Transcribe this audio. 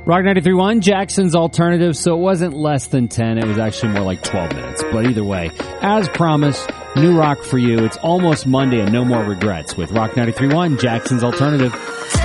Rock 93.1, Jackson's Alternative, so it wasn't less than 10. It was actually more like 12 minutes. But either way, as promised, new rock for you. It's almost Monday and no more regrets with Rock 93.1, Jackson's Alternative.